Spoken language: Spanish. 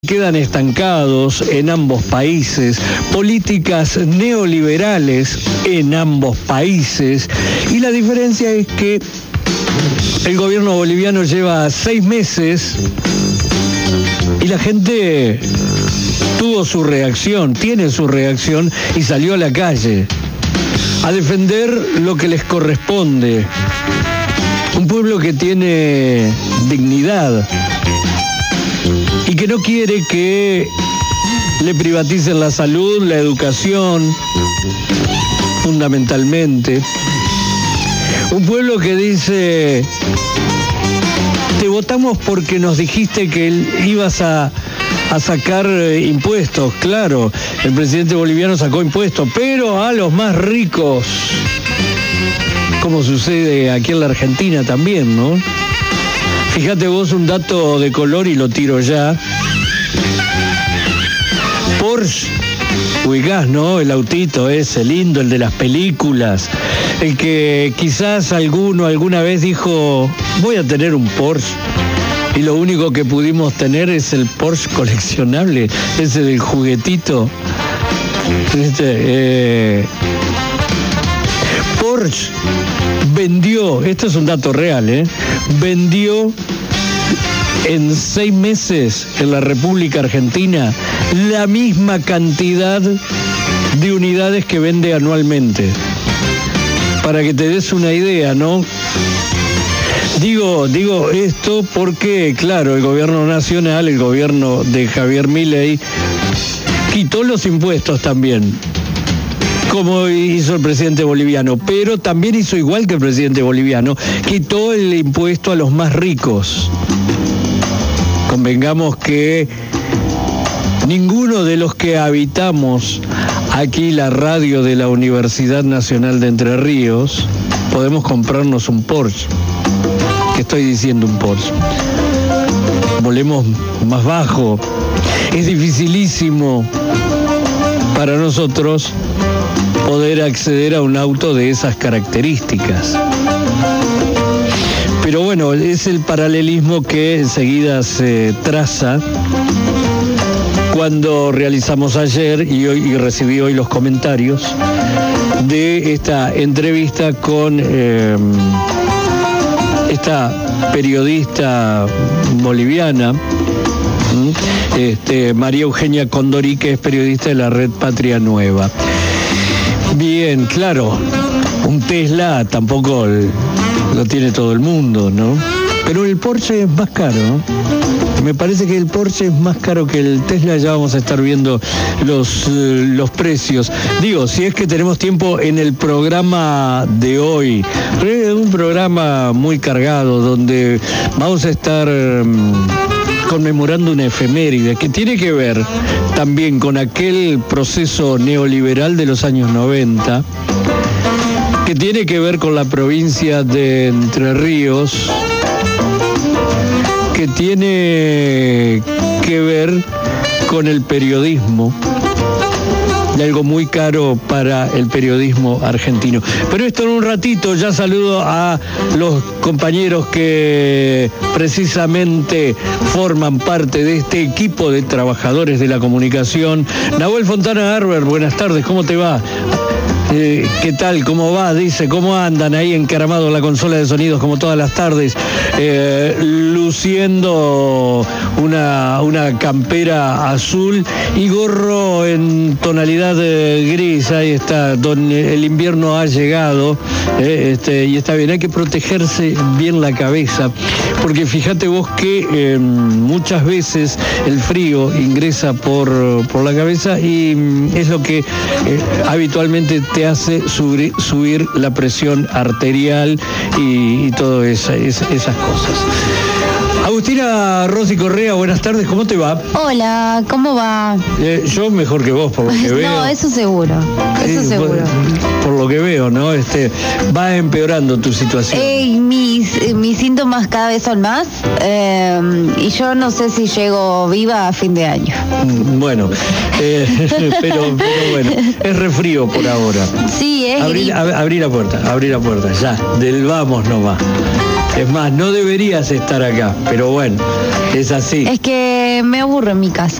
quedan estancados en ambos países, políticas neoliberales en ambos países, y la diferencia es que el gobierno boliviano lleva 6 meses y la gente tuvo su reacción, tiene su reacción y salió a la calle a defender lo que les corresponde. Un pueblo que tiene dignidad y que no quiere que le privaticen la salud, la educación, fundamentalmente. Un pueblo que dice: te votamos porque nos dijiste que ibas a sacar impuestos. Claro, el presidente boliviano sacó impuestos, pero a los más ricos, como sucede aquí en la Argentina también, ¿no? Fíjate vos un dato de color y lo tiro ya. Porsche, ubicás, ¿no? El autito ese lindo, el de las películas. El que quizás alguna vez dijo: voy a tener un Porsche. Y lo único que pudimos tener es el Porsche coleccionable, ese del juguetito. Porsche vendió, esto es un dato real, vendió en 6 meses en la República Argentina la misma cantidad de unidades que vende anualmente. Para que te des una idea, ¿no? Digo esto porque, claro, el gobierno nacional, el gobierno de Javier Milei, quitó los impuestos también, como hizo el presidente boliviano, pero también hizo igual que el presidente boliviano, quitó el impuesto a los más ricos. Convengamos que ninguno de los que habitamos aquí la radio de la Universidad Nacional de Entre Ríos podemos comprarnos un Porsche. ¿Qué estoy diciendo? Un Porsche. Volemos más bajo. Es dificilísimo para nosotros poder acceder a un auto de esas características. Pero bueno, es el paralelismo que enseguida se traza cuando realizamos ayer y recibí hoy los comentarios de esta entrevista con esta periodista boliviana, María Eugenia Condori, que es periodista de la Red Patria Nueva. Bien, claro, un Tesla tampoco lo tiene todo el mundo, ¿no? Pero el Porsche es más caro. Me parece que el Porsche es más caro que el Tesla. Ya vamos a estar viendo los precios. Digo, si es que tenemos tiempo en el programa de hoy. Un programa muy cargado donde vamos a estar conmemorando una efeméride que tiene que ver también con aquel proceso neoliberal de los años 90, que tiene que ver con la provincia de Entre Ríos, que tiene que ver con el periodismo, y algo muy caro para el periodismo argentino. Pero esto en un ratito. Ya saludo a los compañeros que precisamente forman parte de este equipo de trabajadores de la comunicación. Nahuel Fontana Arber, buenas tardes, ¿cómo te va? ¿Qué tal? ¿Cómo va? Dice, ¿cómo andan ahí encaramados en la consola de sonidos como todas las tardes? Luciendo una campera azul y gorro en tonalidad gris. Ahí está, el invierno ha llegado, y está bien, hay que protegerse bien la cabeza, porque fíjate vos que muchas veces el frío ingresa por la cabeza y es lo que habitualmente te hace subir la presión arterial y todas esas cosas. Agustina Rossi Correa, buenas tardes, ¿cómo te va? Hola, ¿cómo va? Yo mejor que vos, por lo que veo. No, eso seguro, seguro. Por lo que veo, ¿no? Va empeorando tu situación. Mis síntomas cada vez son más, y yo no sé si llego viva a fin de año. Bueno, pero bueno, es resfrío por ahora. Sí, es abrí la puerta, ya, del vamos nomás. Es más, no deberías estar acá, pero bueno, es así. Es que me aburro en mi casa.